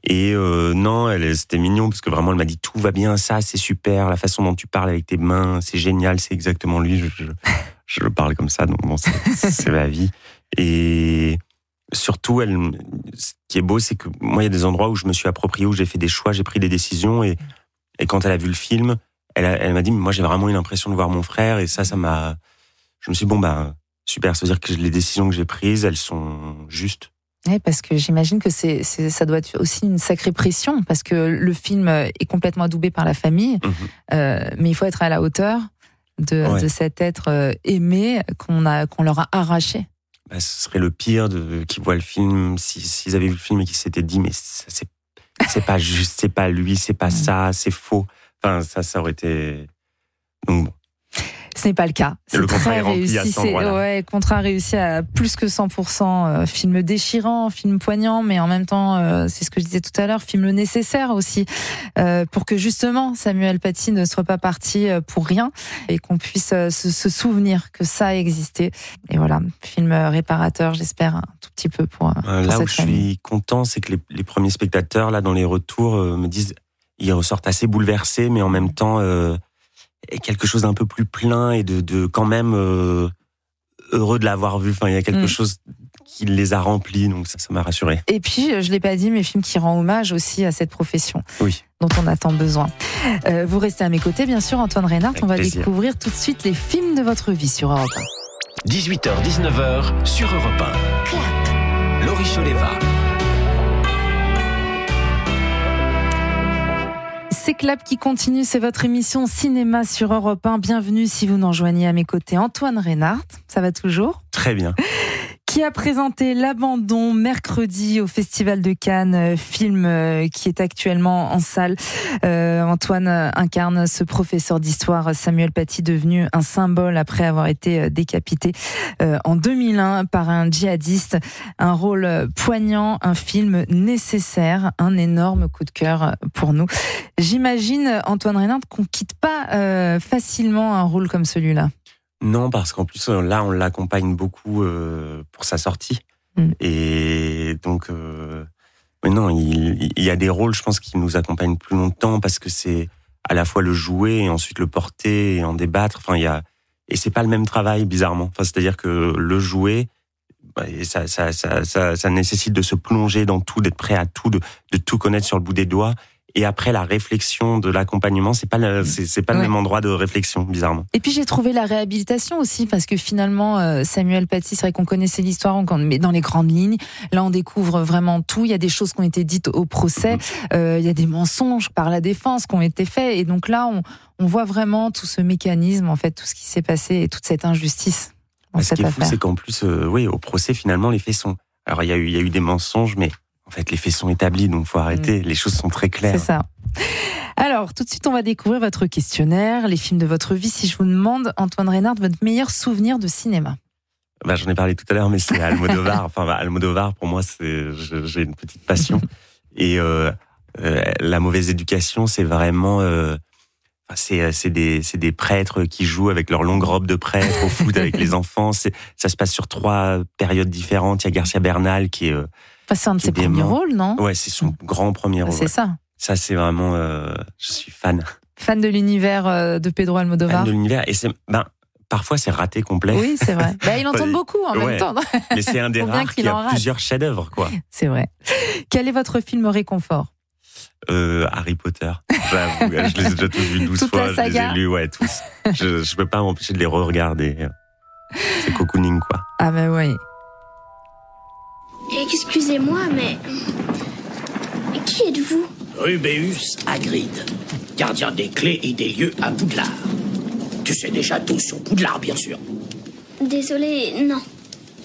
c'était mignon parce que vraiment elle m'a dit tout va bien, ça c'est super, la façon dont tu parles avec tes mains, c'est génial, c'est exactement lui. Je parle comme ça, donc bon, c'est ma vie. Et surtout, ce qui est beau, c'est que moi il y a des endroits où je me suis approprié, où j'ai fait des choix, j'ai pris des décisions et quand elle a vu le film, elle m'a dit, moi j'ai vraiment eu l'impression de voir mon frère et ça m'a... Je me suis dit, super, ça veut dire que les décisions que j'ai prises, elles sont justes. Oui, parce que j'imagine que ça doit être aussi une sacrée pression, parce que le film est complètement adoubé par la famille, mais il faut être à la hauteur de cet être aimé qu'on leur a arraché. Ce serait le pire qu'ils voient le film, s'ils avaient vu le film et qu'ils s'étaient dit, mais c'est pas juste, c'est pas lui, c'est pas ça, c'est faux. Enfin, ça aurait été... Donc bon. Ce n'est pas le cas. Le contrat est rempli à cet endroit-là. Ouais, contrat réussi à plus que 100%. Film déchirant, film poignant, mais en même temps, c'est ce que je disais tout à l'heure, film nécessaire aussi, pour que justement Samuel Paty ne soit pas parti pour rien et qu'on puisse se souvenir que ça a existé. Et voilà, film réparateur, j'espère, un tout petit peu pour là cette où je famille. suis content, c'est que les premiers spectateurs, là, dans les retours, me disent, ils ressortent assez bouleversés, mais en même temps, quelque chose d'un peu plus plein et de quand même heureux de l'avoir vu. Enfin, il y a quelque chose qui les a remplis, donc ça m'a rassuré. Et puis, je l'ai pas dit, mais film qui rend hommage aussi à cette profession. Oui. Dont on a tant besoin. Vous restez à mes côtés, bien sûr, Antoine Reynard. Avec on va plaisir. découvrir tout de suite les films de votre vie sur Europe 1. 18h-19h sur Europe 1. Clap. Laurie Choleva. C'est Clap qui continue, c'est votre émission Cinéma sur Europe 1. Bienvenue si vous nous rejoignez à mes côtés. Antoine Reynard, ça va toujours ? Très bien. Qui a présenté L'Abandon mercredi au Festival de Cannes, film qui est actuellement en salle. Antoine incarne ce professeur d'histoire, Samuel Paty, devenu un symbole après avoir été décapité en 2001 par un djihadiste. Un rôle poignant, un film nécessaire, un énorme coup de cœur pour nous. J'imagine, Antoine Reynard, qu'on quitte pas facilement un rôle comme celui-là. Non, parce qu'en plus, là, on l'accompagne beaucoup pour sa sortie. Et donc, mais non, il y a des rôles, je pense, qui nous accompagnent plus longtemps parce que c'est à la fois le jouer et ensuite le porter et en débattre. Enfin, et c'est pas le même travail, bizarrement. Enfin, c'est-à-dire que le jouer, ça nécessite de se plonger dans tout, d'être prêt à tout, de tout connaître sur le bout des doigts. Et après, la réflexion de l'accompagnement, c'est pas le même endroit de réflexion, bizarrement. Et puis, j'ai trouvé la réhabilitation aussi, parce que finalement, Samuel Paty, c'est vrai qu'on connaissait l'histoire, mais dans les grandes lignes, là, on découvre vraiment tout. Il y a des choses qui ont été dites au procès, il y a des mensonges par la défense qui ont été faits. Et donc là, on voit vraiment tout ce mécanisme, en fait, tout ce qui s'est passé et toute cette injustice dans cette affaire. Ce qui est fou, c'est qu'en plus, au procès, finalement, les faits sont... Alors, il y a eu des mensonges, mais... En fait, les faits sont établis, donc faut arrêter. Les choses sont très claires. C'est ça. Alors, tout de suite, on va découvrir votre questionnaire, les films de votre vie. Si je vous demande, Antoine Reynard, votre meilleur souvenir de cinéma ? J'en ai parlé tout à l'heure, mais c'est Almodovar. Almodovar, pour moi, j'ai une petite passion. Et La mauvaise éducation, c'est vraiment... c'est des prêtres qui jouent avec leur longue robe de prêtre au foot avec les enfants. Ça se passe sur 3 périodes différentes. Il y a Garcia Bernal qui est... c'est un de ses premiers rôles, non ? Ouais, c'est son grand premier rôle. C'est ça. Ça, c'est vraiment... je suis fan. Fan de l'univers de Pedro Almodovar. Fan de l'univers. Et parfois, c'est raté complet. Oui, c'est vrai. Il en tourne beaucoup en même temps. Mais c'est un des rares qui a plusieurs chefs-d'œuvre, quoi. C'est vrai. Quel est votre film réconfort ? Harry Potter. J'avoue, je les ai déjà tous vus 12 fois. Je les ai lus, tous. Je peux pas m'empêcher de les re-regarder. C'est cocooning, quoi. Ah oui. Excusez-moi, mais qui êtes-vous ? Rubéus Hagrid, gardien des clés et des lieux à Poudlard. Tu sais déjà tout sur Poudlard, bien sûr. Désolé, non. Non ?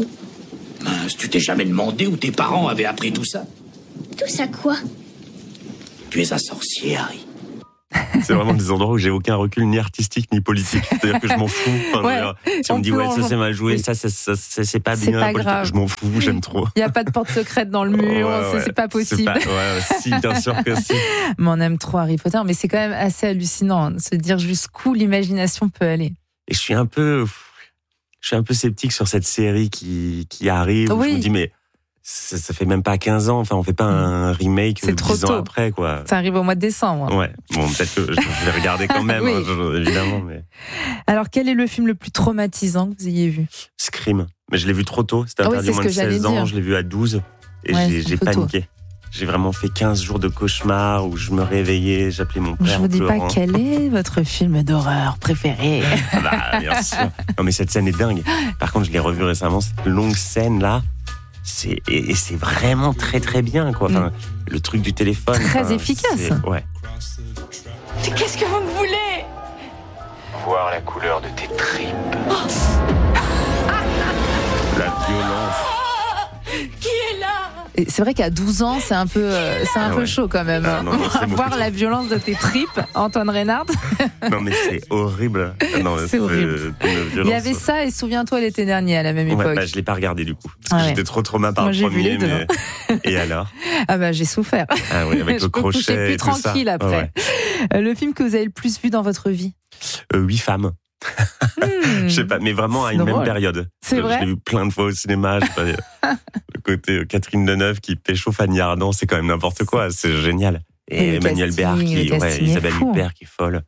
Mince, tu t'es jamais demandé où tes parents avaient appris tout ça ? Tout ça quoi ? Tu es un sorcier, Harry. C'est vraiment des endroits où j'ai aucun recul, ni artistique, ni politique. C'est-à-dire que je m'en fous. Si on me dit, ça c'est mal joué, ça c'est pas bien. Pas grave. Je m'en fous, j'aime trop. Il n'y a pas de porte secrète dans le mur, c'est pas possible. Si, bien sûr que si. Mais on aime trop Harry Potter, mais c'est quand même assez hallucinant de se dire jusqu'où l'imagination peut aller. Et je suis un peu sceptique sur cette série qui arrive. Où je me dis, mais ça fait même pas 15 ans, on fait pas un remake 10 ans après, quoi. Ça arrive au mois de décembre. Ouais, bon, peut-être que je vais regarder quand même, oui. Évidemment. Mais... Alors, quel est le film le plus traumatisant que vous ayez vu ? Scream. Mais je l'ai vu trop tôt, c'était interdit moins de 16 ans, je l'ai vu à 12, et j'ai paniqué. J'ai vraiment fait 15 jours de cauchemar où je me réveillais, j'appelais mon père. Je vous dis pas quel est votre film d'horreur préféré. Bien sûr. Non, mais cette scène est dingue. Par contre, je l'ai revu récemment, cette longue scène-là. C'est vraiment très très bien, quoi. Le truc du téléphone. Très efficace. Ouais. Mais qu'est-ce que vous me voulez ? Voir la couleur de tes tripes. La violence. Qui est là ? Et c'est vrai qu'à 12 ans, c'est un peu chaud quand même. Non, Voir la violence de tes tripes, Antoine Reynard. Non, mais c'est horrible. Non, c'est horrible. Il y avait ça, et souviens-toi l'été dernier, à la même époque. Je l'ai pas regardé du coup. Parce que j'étais trop traumatisé par le premier. Mais... Et alors? Ah bah, j'ai souffert. Ah oui, avec le crochet. Je me couchais plus tranquille après. Ouais. Le film que vous avez le plus vu dans votre vie? 8 femmes. Je sais pas, mais vraiment à une même période. C'est vrai. Je l'ai vu plein de fois au cinéma. Le côté Catherine Deneuve qui pécho Fanny Ardant, c'est quand même n'importe quoi. C'est génial. Et Emmanuel Béard Isabelle Huppert qui est folle.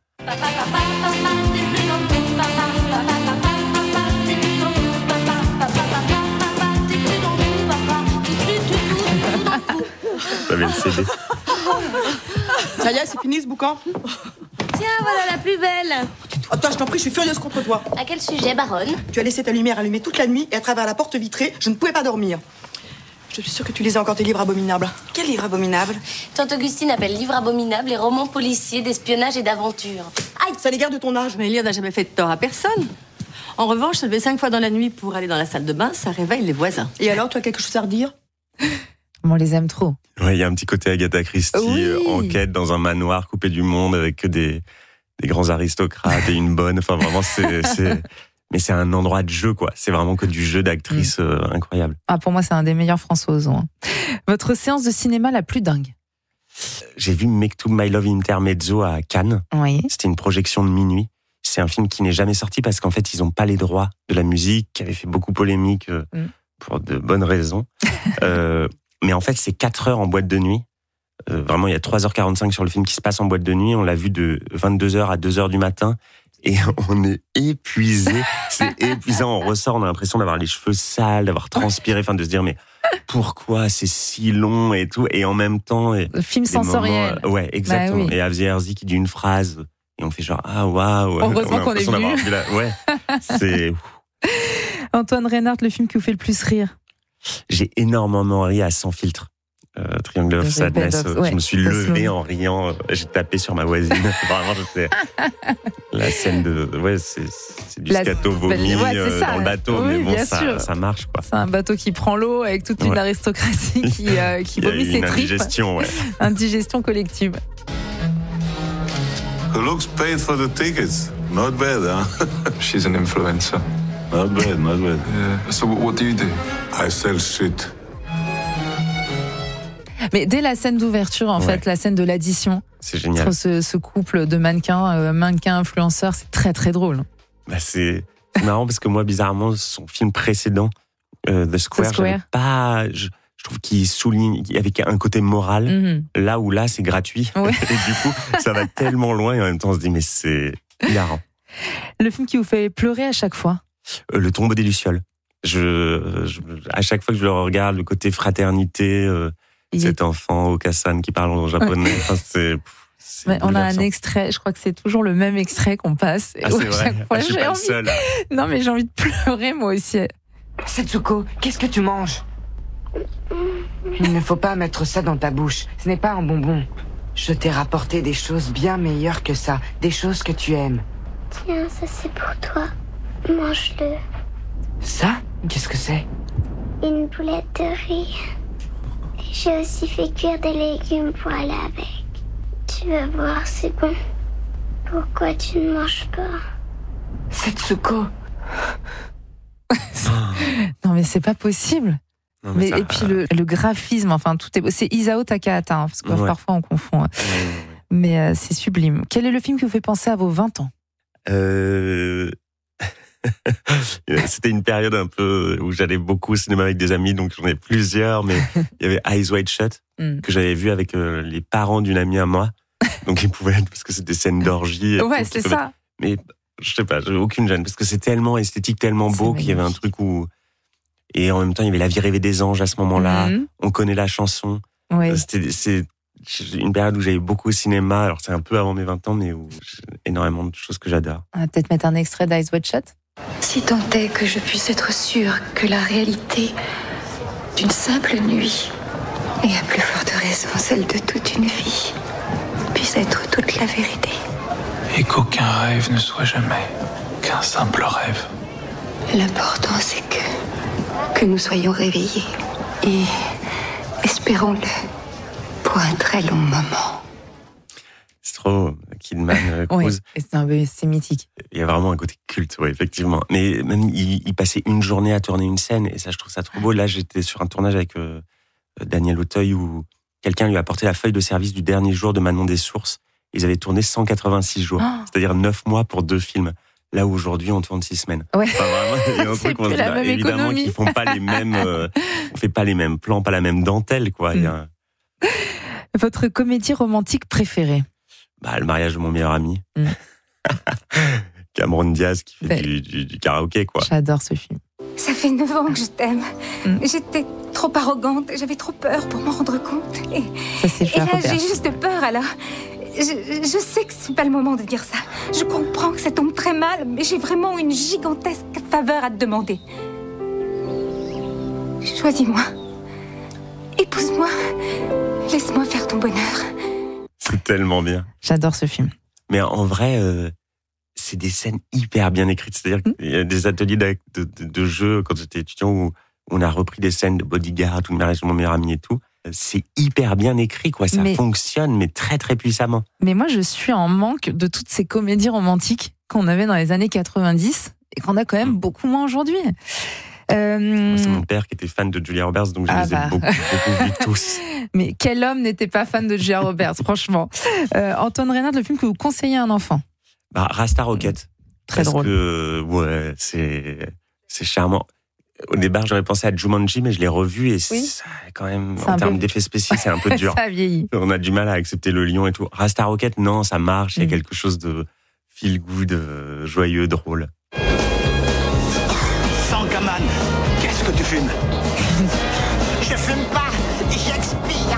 J'avais le CD. Ça y est, c'est fini ce boucan? Tiens, voilà la plus belle. Oh, toi, je t'en prie, je suis furieuse contre toi. À quel sujet, baronne? Tu as laissé ta lumière allumée toute la nuit et à travers la porte vitrée, je ne pouvais pas dormir. Je suis sûre que tu lisais encore tes livres abominables. Quel livre abominable? Tante Augustine appelle livres abominables les romans policiers d'espionnage et d'aventure. Aïe, ça n'est guère de ton âge. Mais lire n'a jamais fait de tort à personne. En revanche, se lever 5 fois dans la nuit pour aller dans la salle de bain, ça réveille les voisins. Et alors, tu as quelque chose à redire? On les aime trop. Ouais, il y a un petit côté Agatha Christie, enquête dans un manoir coupé du monde avec que des grands aristocrates et une bonne. Enfin, vraiment, mais c'est un endroit de jeu, quoi. C'est vraiment que du jeu d'actrice incroyable. Ah, pour moi, c'est un des meilleurs François Ozon. Votre séance de cinéma la plus dingue? J'ai vu Mektoub My Love Intermezzo à Cannes. Oui. C'était une projection de minuit. C'est un film qui n'est jamais sorti parce qu'en fait, ils n'ont pas les droits de la musique, qui avait fait beaucoup polémique pour de bonnes raisons. Mais en fait, c'est 4 heures en boîte de nuit. Vraiment, il y a 3h45 sur le film qui se passe en boîte de nuit. On l'a vu de 22h à 2h du matin. Et on est épuisé. C'est épuisant. On ressort, on a l'impression d'avoir les cheveux sales, d'avoir transpiré, enfin de se dire mais pourquoi c'est si long et tout. Et en même temps, le film sensoriel. Ouais, exactement. Bah oui. Et Avier Herzi qui dit une phrase et on fait genre ah waouh. Heureusement qu'on est venu. Ouais, c'est. Antoine Reynard, le film qui vous fait le plus rire? J'ai énormément ri à Sans filtre. Triangle of Sadness. Je me suis levé en riant. J'ai tapé sur ma voisine. Vraiment, la scène de. Ouais, c'est du scato vomi dans le bateau, mais bon, ça marche, quoi. C'est un bateau qui prend l'eau avec toute une aristocratie qui vomit ses tripes. Indigestion, Indigestion collective. Who looks paid for the tickets? Not bad, huh? She's an influencer. Not bad, not bad. Yeah. So what do you do? I sell shit. Mais dès la scène d'ouverture, en fait, la scène de l'addition, c'est génial. Entre ce couple de mannequins-influenceurs, c'est très très drôle. Bah c'est marrant parce que moi, bizarrement, son film précédent, The Square, je trouve qu'il souligne, il y avait un côté moral, là, c'est gratuit. Ouais. Et du coup, ça va tellement loin et en même temps, on se dit, mais c'est hilarant. Le film qui vous fait pleurer à chaque fois? Le Tombeau des Lucioles. À chaque fois que je le regarde, le côté fraternité, cet enfant Okasan qui parle en japonais, c'est on a un extrait, je crois que c'est toujours le même extrait qu'on passe. Ah, c'est vrai. Fois, je suis pas le seul. Non, mais j'ai envie de pleurer, moi aussi. Setsuko, qu'est-ce que tu manges? Il ne faut pas mettre ça dans ta bouche. Ce n'est pas un bonbon. Je t'ai rapporté des choses bien meilleures que ça. Des choses que tu aimes. Tiens, ça c'est pour toi. Mange-le. Ça? Qu'est-ce que c'est? Une boulette de riz. J'ai aussi fait cuire des légumes pour aller avec. Tu vas voir, c'est bon. Pourquoi tu ne manges pas? Setsuko. Non mais c'est pas possible. Non, mais et puis le graphisme, enfin tout est beau. C'est Isao Takahata, parce que parfois on confond. Mais c'est sublime. Quel est le film qui vous fait penser à vos 20 ans? C'était une période un peu où j'allais beaucoup au cinéma avec des amis, donc j'en ai plusieurs, mais il y avait Eyes Wide Shut que j'avais vu avec les parents d'une amie à moi, donc ils pouvaient être parce que c'est des scènes d'orgie. Ouais, c'est ça. Mais je sais pas, j'avais aucune gêne parce que c'est tellement esthétique, tellement beau qu'il y avait un truc où. Et en même temps, il y avait La vie rêvée des anges à ce moment-là. On connaît la chanson. Ouais. C'est une période où j'allais beaucoup au cinéma. Alors c'est un peu avant mes 20 ans, mais où j'ai énormément de choses que j'adore. On va peut-être mettre un extrait d'Eyes Wide Shut. Si tant est que je puisse être sûre que la réalité d'une simple nuit, et à plus forte raison celle de toute une vie, puisse être toute la vérité. Et qu'aucun rêve ne soit jamais qu'un simple rêve. L'important c'est que nous soyons réveillés et Espérons-le pour un très long moment. C'est trop Kidman, Cruise. Ouais, c'est mythique. Il y a vraiment un côté culte, ouais, effectivement. Mais même, il passait une journée à tourner une scène, et ça, je trouve ça trop beau. Là, j'étais sur un tournage avec Daniel Auteuil, où quelqu'un lui a apporté la feuille de service du dernier jour de Manon des Sources. Ils avaient tourné 186 jours, c'est-à-dire 9 mois pour 2 films. Là, aujourd'hui, on tourne 6 semaines. Ouais. Enfin, vraiment, il y a un truc, on se dit, évidemment, qu'ils font pas les mêmes, on fait pas les mêmes plans, pas la même dentelle, quoi. Votre comédie romantique préférée? Le mariage de mon meilleur ami. Cameron Diaz qui fait du karaoké, quoi. J'adore ce film. Ça fait 9 ans que je t'aime. J'étais trop arrogante, j'avais trop peur pour m'en rendre compte. Et là, j'ai juste peur, alors... Je sais que c'est pas le moment de dire ça. Je comprends que ça tombe très mal, mais j'ai vraiment une gigantesque faveur à te demander. Choisis-moi. Épouse-moi. Laisse-moi faire ton bonheur. C'est tellement bien. J'adore ce film. Mais en vrai, c'est des scènes hyper bien écrites. C'est-à-dire qu'il y a des ateliers de jeu quand j'étais étudiant où on a repris des scènes de Bodyguard, ou de mariage de mon meilleur ami et tout. C'est hyper bien écrit, quoi. Ça fonctionne, mais très, très puissamment. Mais moi, je suis en manque de toutes ces comédies romantiques qu'on avait dans les années 90 et qu'on a quand même beaucoup moins aujourd'hui. C'est mon père qui était fan de Julia Roberts, donc je les ai beaucoup vus tous. Mais quel homme n'était pas fan de Julia Roberts, franchement. Antoine Reynard, le film que vous conseillez à un enfant? Rasta Rocket. Très drôle. Ouais, c'est charmant. Au départ, j'aurais pensé à Jumanji, mais je l'ai revu et ça, quand même, en termes d'effets spéciaux, c'est un peu dur. Ça vieillit. On a du mal à accepter le lion et tout. Rasta Rocket, non, ça marche. Il y a quelque chose de feel good, joyeux, drôle. Sankaman, qu'est-ce que tu fumes? Je fume pas, j'expire.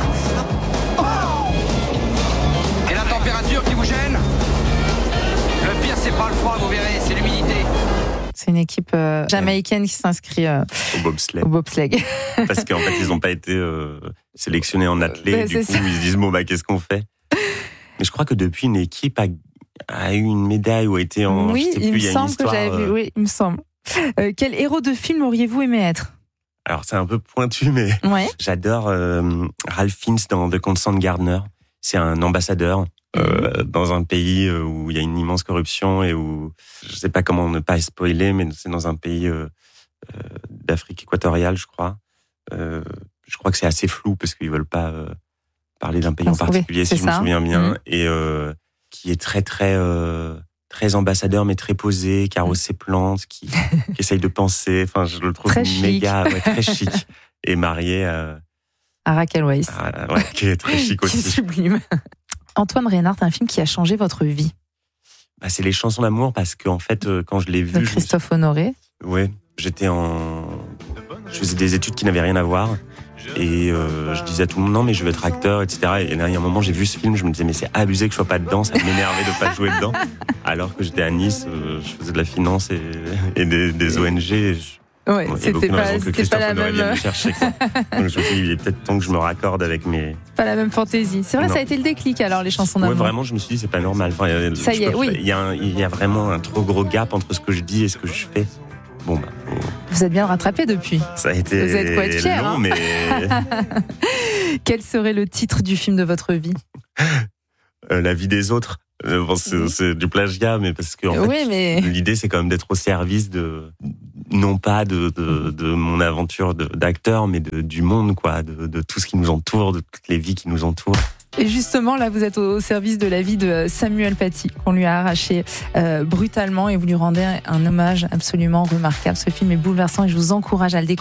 Et la température qui vous gêne? Le pire, c'est pas le froid, vous verrez, c'est l'humidité. C'est une équipe jamaïcaine qui s'inscrit au bobsleigh. Parce qu'en fait, ils n'ont pas été sélectionnés en athlète. Du coup, ils se disent, qu'est-ce qu'on fait? Mais je crois que depuis, une équipe a eu une médaille ou a été en... Oui, je sais plus, il me semble que j'avais vu. Oui, il me semble. Quel héros de film auriez-vous aimé être? Alors, c'est un peu pointu, mais j'adore Ralph Fiennes dans The Constant Gardener. C'est un ambassadeur dans un pays où il y a une immense corruption et où, je ne sais pas comment ne pas spoiler, mais c'est dans un pays d'Afrique équatoriale, je crois. Je crois que c'est assez flou parce qu'ils ne veulent pas parler d'un pays en particulier, si je me souviens bien, et qui est très, très, très ambassadeur, mais très posé, qui arrose ses plantes, qui essaye de penser. Enfin, je le trouve méga, très chic. Et marié à Raquel Weisz. Qui est très chic aussi. Qui est sublime. Antoine Reynard, un film qui a changé votre vie? C'est Les Chansons d'amour, parce qu'en fait, quand je l'ai vu... De Christophe Honoré. Oui, je faisais des études qui n'avaient rien à voir. Et je disais à tout le monde, non, mais je veux être acteur, etc. Et à un moment, j'ai vu ce film, je me disais, mais c'est abusé que je sois pas dedans, ça m'énervait de pas jouer dedans. Alors que j'étais à Nice, je faisais de la finance et des ONG. Ouais, c'était pas la même. Me chercher, quoi. Donc je me suis dit, il est peut-être temps que je me raccorde avec mes. Pas la même fantaisie. C'est vrai, ça a été le déclic alors, Les Chansons d'amour. Ouais, vraiment, je me suis dit, c'est pas normal. Enfin, ça y est, oui. Il y a vraiment un trop gros gap entre ce que je dis et ce que je fais. Vous êtes bien rattrapé depuis. Ça a été vous êtes quoi être fier, long, mais... Quel serait le titre du film de votre vie? La vie des autres. C'est du plagiat, mais parce que en fait, l'idée, c'est quand même d'être au service non pas de mon aventure d'acteur, mais du monde, quoi, de tout ce qui nous entoure, de toutes les vies qui nous entourent. Et justement, là, vous êtes au service de la vie de Samuel Paty, qu'on lui a arraché brutalement, et vous lui rendez un hommage absolument remarquable. Ce film est bouleversant et je vous encourage à le découvrir.